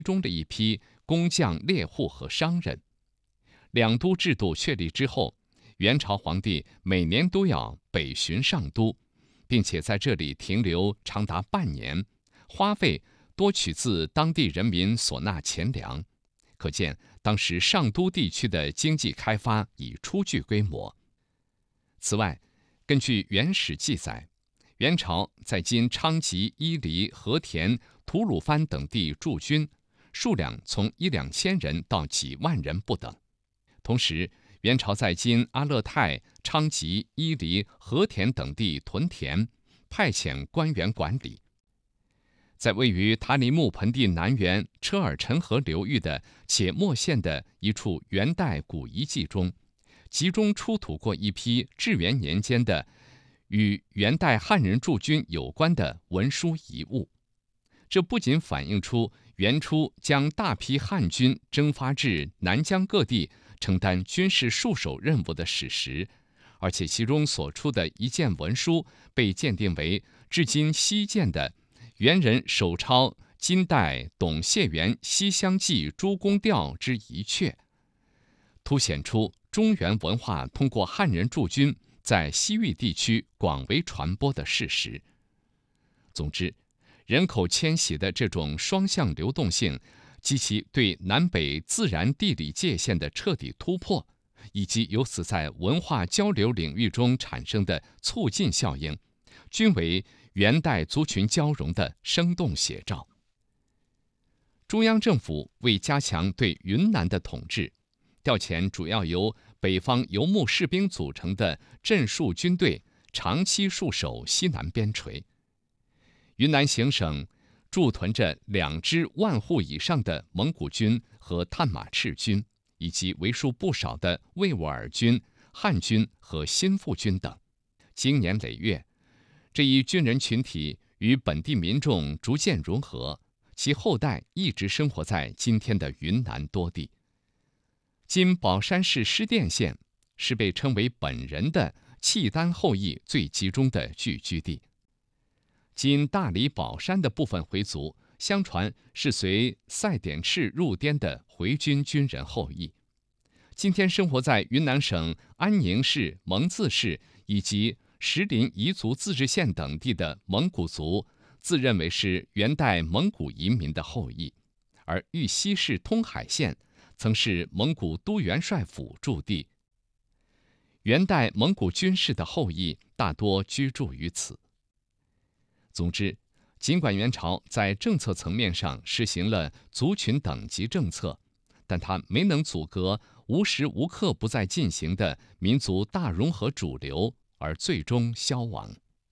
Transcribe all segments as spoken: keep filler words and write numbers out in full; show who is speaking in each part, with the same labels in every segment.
Speaker 1: 中的一批工匠、猎户和商人。两都制度确立之后，元朝皇帝每年都要北巡上都，并且在这里停留长达半年，花费多取自当地人民所纳钱粮，可见当时上都地区的经济开发已初具规模。此外，根据《元史》记载，元朝在今昌吉、伊犁、和田、吐鲁番等地驻军，数量从一两千人到几万人不等。同时，元朝在今阿勒泰、昌吉、伊犁、和田等地屯田，派遣官员管理。在位于塔里木盆地南缘车尔臣河流域的且末县的一处元代古遗迹中，集中出土过一批至元年间的与元代汉人驻军有关的文书遗物。这不仅反映出元初将大批汉军征发至南疆各地承担军事戍守任务的史实，而且其中所出的一件文书被鉴定为至今稀见的元人手抄金代董谢元《西厢记》诸公调之一阙，凸显出中原文化通过汉人驻军在西域地区广为传播的事实。总之，人口迁徙的这种双向流动性及其对南北自然地理界限的彻底突破，以及由此在文化交流领域中产生的促进效应，均为元代族群交融的生动写照。中央政府为加强对云南的统治，调遣主要由北方游牧士兵组成的镇戍军队，长期戍守西南边陲。云南行省驻屯着两支万户以上的蒙古军和探马赤军，以及为数不少的维吾尔军、汉军和新附军等。经年累月，这一军人群体与本地民众逐渐融合，其后代一直生活在今天的云南多地。今保山市施甸县是被称为本人的契丹后裔最集中的聚居地。今大理保山的部分回族，相传是随赛典赤入滇的回军军人后裔。今天生活在云南省安宁市、蒙自市以及石林彝族自治县等地的蒙古族，自认为是元代蒙古移民的后裔，而玉溪市通海县曾是蒙古都元帅府驻地。元代蒙古军事的后裔大多居住于此。总之，尽管元朝在政策层面上实行了族群等级政策，但它没能阻隔无时无刻不在进行的民族大融合主流，而最终消亡。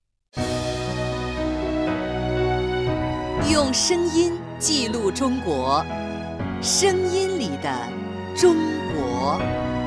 Speaker 2: 用声音记录中国，声音里的中国。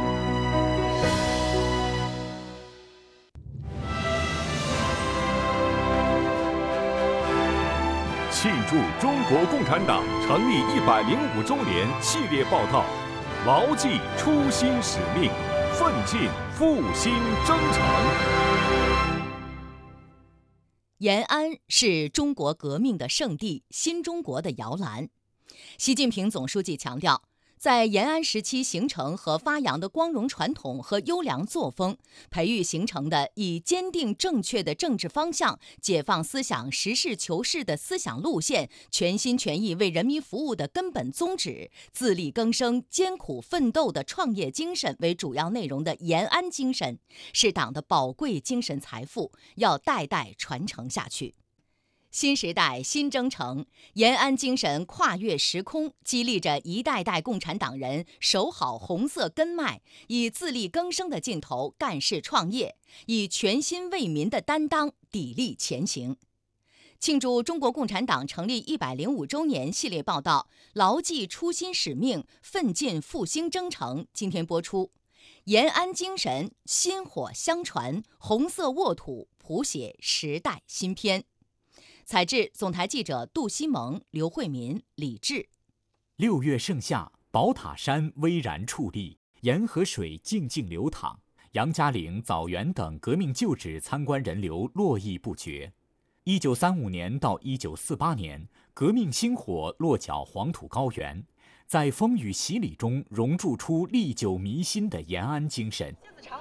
Speaker 3: 庆祝中国共产党成立一百零五周年系列报道，牢记初心使命，奋进复兴征程。
Speaker 2: 延安是中国革命的圣地，新中国的摇篮。习近平总书记强调，在延安时期形成和发扬的光荣传统和优良作风，培育形成的以坚定正确的政治方向、解放思想、实事求是的思想路线、全心全意为人民服务的根本宗旨、自力更生、艰苦奋斗的创业精神为主要内容的延安精神，是党的宝贵精神财富，要代代传承下去。新时代新征程，延安精神跨越时空，激励着一代代共产党人守好红色根脉，以自力更生的劲头干事创业，以全心为民的担当砥砺前行。庆祝中国共产党成立一百零五周年系列报道，牢记初心使命，奋进复兴征程，今天播出。延安精神薪火相传，红色沃土谱写时代新篇。采制总台记者杜西蒙、刘慧民、李志。
Speaker 4: 六月盛夏，宝塔山巍然矗立，沿河水静静流淌，杨家岭、枣园等革命旧址参观人流络绎不绝。一九三五年到一九四八年， 革命星火落脚黄土高原，在风雨洗礼中熔铸出历久弥新的延安精神。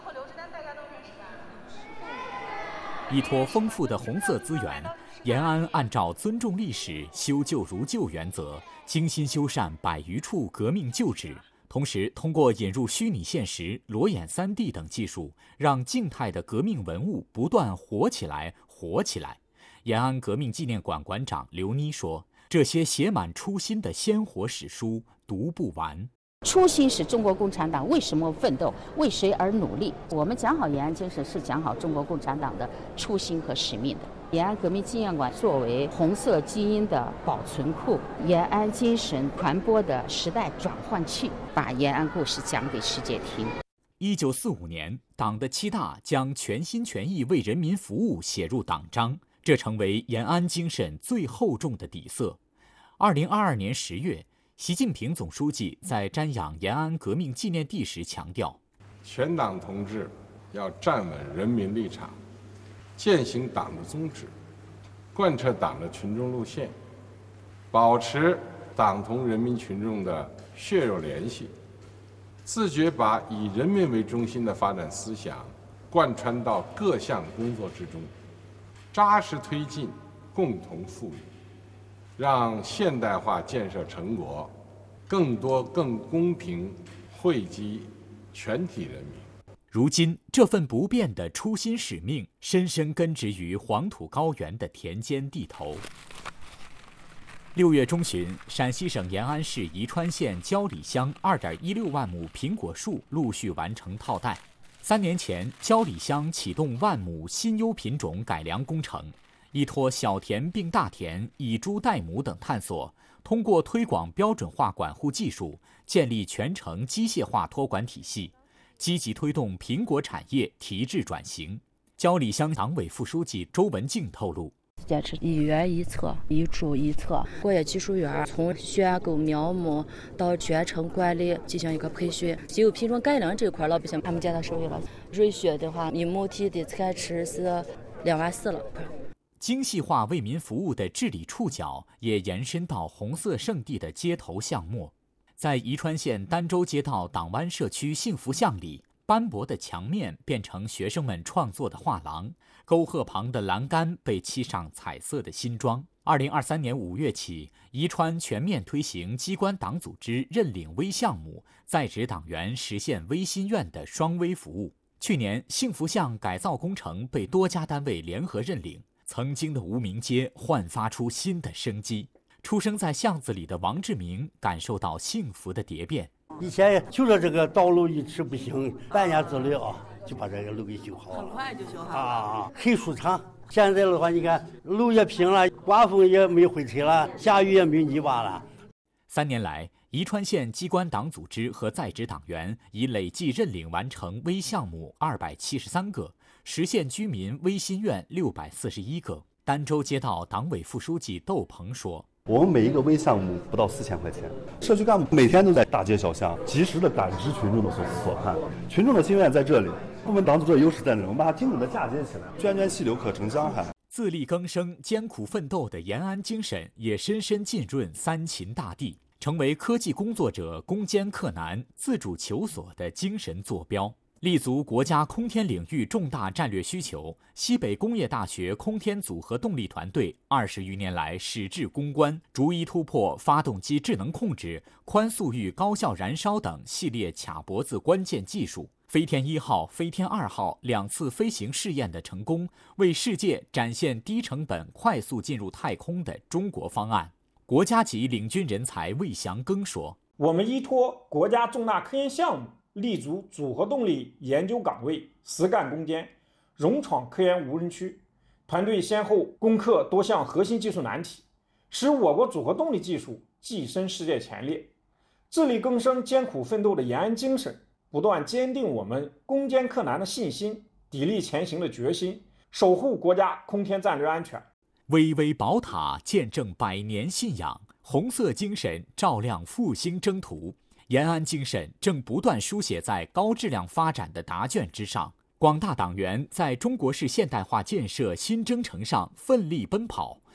Speaker 4: 依托丰富的红色资源，延安按照尊重历史、修旧如旧原则，精心修缮百余处革命旧址，同时通过引入虚拟现实、裸眼 三 D 等技术，让静态的革命文物不断活起来、活起来。延安革命纪念馆馆长刘妮说：“这些写满初心的鲜活史书读不完。”
Speaker 5: 初心是中国共产党为什么奋斗，为谁而努力。我们讲好延安精神，是讲好中国共产党的初心和使命的。延安革命纪念馆作为红色基因的保存库，延安精神传播的时代转换器，把延安故事讲给世界听。
Speaker 4: 一九四五年，党的七大将全心全意为人民服务写入党章，这成为延安精神最厚重的底色。二零二二年十月，习近平总书记在瞻仰延安革命纪念地时强调，
Speaker 6: 全党同志要站稳人民立场，践行党的宗旨，贯彻党的群众路线，保持党同人民群众的血肉联系，自觉把以人民为中心的发展思想贯穿到各项工作之中，扎实推进共同富裕，让现代化建设成果更多更公平惠及全体人民。
Speaker 4: 如今，这份不变的初心使命深深根植于黄土高原的田间地头。六月中旬，陕西省延安市宜川县焦里乡 二点一六万亩苹果树陆续完成套袋。三年前，焦里乡启动万亩新优品种改良工程，依托小田并大田、以猪代母等探索，通过推广标准化管护技术，建立全程机械化托管体系，积极推动苹果产业提质转型。焦里乡党委副书记周文静透露，
Speaker 7: 坚持一园一策，一株一策。果业技术园从选购苗木到全程管理进行一个培训。稀有品种改良这块，老百姓他们见到手艺了。瑞雪的话，一亩地的产值是两万四了。
Speaker 4: 精细化为民服务的治理触角也延伸到红色圣地的街头巷陌。在宜川县儋州街道党湾社区幸福巷里，斑驳的墙面变成学生们创作的画廊，沟壑旁的栏杆被漆上彩色的新装。二零二三年五月起，宜川全面推行机关党组织认领微项目，在职党员实现微心愿的双微服务。去年，幸福巷改造工程被多家单位联合认领，曾经的无名街焕发出新的生机。出生在巷子里的王志明感受到幸福的蝶变。
Speaker 8: 以前就说这个道路一直不行，半年之内啊就把这个路给修好了，
Speaker 9: 很快就修好了
Speaker 8: 啊，很舒畅。现在的话，你看路也平了，刮风也没灰尘了，下雨也没泥巴了。
Speaker 4: 三年来，宜川县机关党组织和在职党员已累计认领完成微项目二百七十三个，实现居民微心愿六百四十一个。儋州街道党委副书记窦鹏说，
Speaker 10: 我们每一个微项目不到四千块钱，社区干部每天都在大街小巷及时的感知群众的所思所盼，群众的心愿在这里，我们党组织的优势在这里，我们把它精准的嫁接起来，涓涓细流可成江海。
Speaker 4: 自力更生、艰苦奋斗的延安精神也深深浸润三秦大地，成为科技工作者攻坚克难、自主求索的精神坐标。立足国家空天领域重大战略需求，西北工业大学空天组合动力团队二十余年来矢志攻关，逐一突破发动机智能控制、宽速域高效燃烧等系列卡脖子关键技术。飞天一号、飞天二号两次飞行试验的成功，为世界展现低成本、快速进入太空的中国方案。国家级领军人才魏祥庚说：“
Speaker 11: 我们依托国家重大科研项目，立足组合动力研究岗位，实干攻坚，勇闯科研无人区。团队先后攻克多项核心技术难题，使我国组合动力技术跻身世界前列。自力更生、艰苦奋斗的延安精神，不断坚定我们攻坚克难的信心，砥砺前行的决心，守护国家空天战略安全。
Speaker 4: 巍巍宝塔见证百年信仰，红色精神照亮复兴征途。延安精神正不断书写在高质量发展的答卷之上。广大党员在中国式现代化建设新征程上奋力奔跑，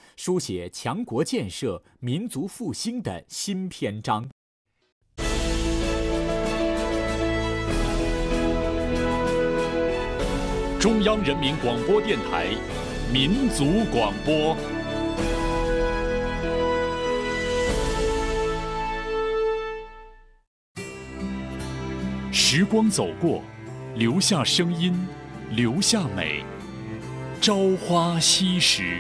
Speaker 4: 书写强国建设、民族复兴的新篇章。
Speaker 3: 中央人民广播电台民族广播。时光走过，留下声音，留下美。朝花夕拾。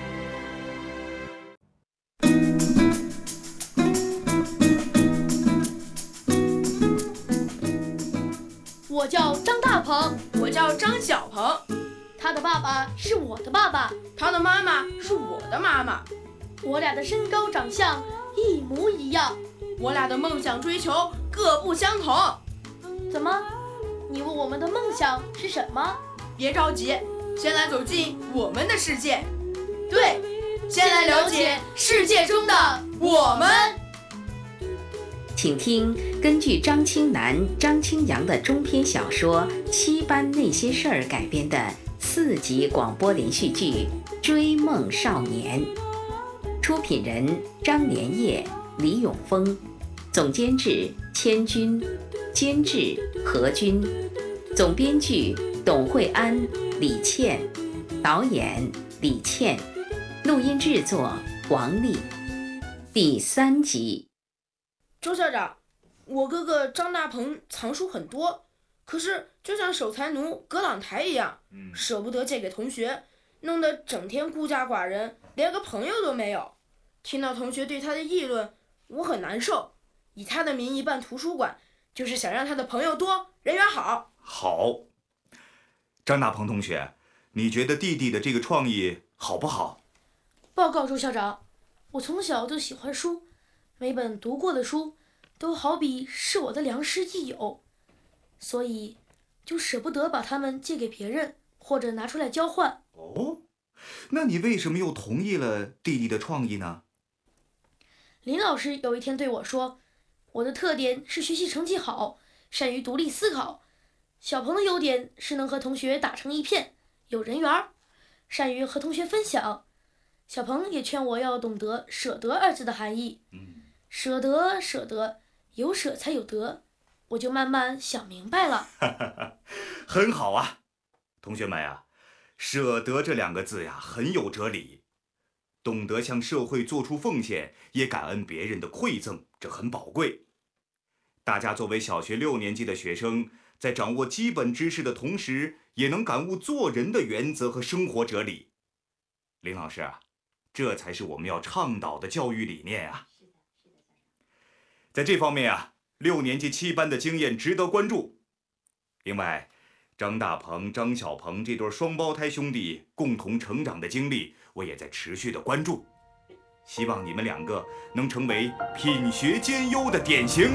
Speaker 9: 我叫张大鹏，
Speaker 12: 我叫张小鹏。
Speaker 9: 他的爸爸是我的爸爸，
Speaker 12: 他的妈妈是我的妈妈。
Speaker 9: 我俩的身高长相一模一样，
Speaker 12: 我俩的梦想追求各不相同。
Speaker 9: 怎么？你问我们的梦想是什么？
Speaker 12: 别着急，先来走进我们的世界。对，先来了解世界中的我们。
Speaker 13: 请听根据张清南、张清扬的中篇小说《七班那些事儿》改编的四集广播连续剧《追梦少年》，出品人张连业、李永峰，总监制千军，监制何军，总编剧董惠安、李倩，导演李倩，录音制作王丽。第三集。
Speaker 12: 周校长，我哥哥张大鹏藏书很多，可是就像守财奴葛朗台一样，嗯、舍不得借给同学，弄得整天孤家寡人，连个朋友都没有。听到同学对他的议论，我很难受。以他的名义办图书馆，就是想让他的朋友多，人缘好。
Speaker 14: 好，张大鹏同学，你觉得弟弟的这个创意好不好？
Speaker 9: 报告周校长，我从小就喜欢书，每本读过的书都好比是我的良师益友，所以就舍不得把它们借给别人，或者拿出来交换。
Speaker 14: 哦，那你为什么又同意了弟弟的创意呢？
Speaker 9: 林老师有一天对我说，我的特点是学习成绩好，善于独立思考。小鹏的优点是能和同学打成一片，有人缘，善于和同学分享。小鹏也劝我要懂得舍得二字的含义。嗯，舍得舍得，有舍才有得，我就慢慢想明白了。
Speaker 14: 很好啊，同学们啊，舍得这两个字呀，很有哲理。懂得向社会做出奉献，也感恩别人的馈赠，这很宝贵。大家作为小学六年级的学生，在掌握基本知识的同时，也能感悟做人的原则和生活哲理。林老师啊，这才是我们要倡导的教育理念啊。在这方面啊，六年级七班的经验值得关注。另外，张大鹏、张小鹏这对双胞胎兄弟共同成长的经历，我也在持续的关注。希望你们两个能成为品学兼优的典型。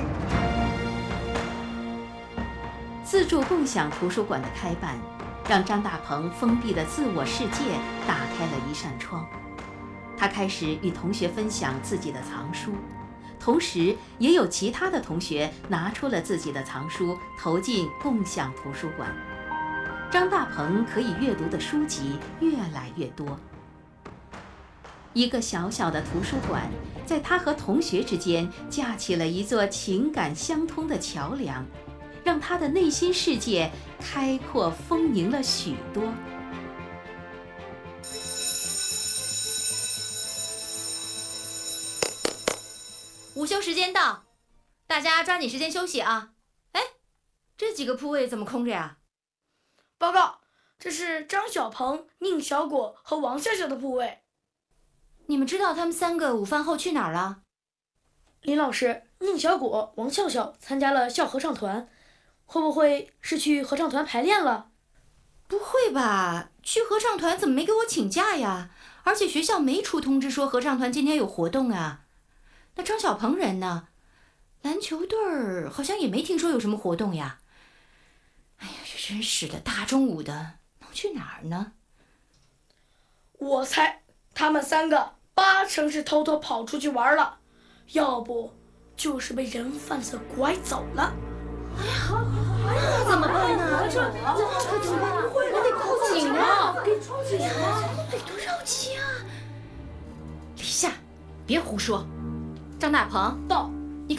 Speaker 13: 自助共享图书馆的开办，让张大鹏封闭的自我世界打开了一扇窗。他开始与同学分享自己的藏书，同时也有其他的同学拿出了自己的藏书投进共享图书馆。张大鹏可以阅读的书籍越来越多。一个小小的图书馆，在他和同学之间架起了一座情感相通的桥梁，让他的内心世界开阔丰盈了许多。
Speaker 2: 午休时间到，大家抓紧时间休息啊！哎，这几个铺位怎么空着呀？
Speaker 9: 报告，这是张小鹏、宁小果和王笑笑的铺位。
Speaker 2: 你们知道他们三个午饭后去哪儿了？
Speaker 9: 林老师，宁小果、王笑笑参加了校合唱团，会不会是去合唱团排练了？
Speaker 2: 不会吧，去合唱团怎么没给我请假呀？而且学校没出通知说合唱团今天有活动啊。那张小鹏人呢？篮球队儿好像也没听说有什么活动呀。哎呀，这真是的，大中午的能去哪儿呢？
Speaker 9: 我猜他们三个八成是偷偷跑出去玩了，要不就是被人贩子拐走了。
Speaker 2: 哎呀，那怎么办呢？这这可怎么办？我得报警啊！给报警啊！得多着急啊！
Speaker 13: 下，别胡说。张大鹏，
Speaker 12: 到。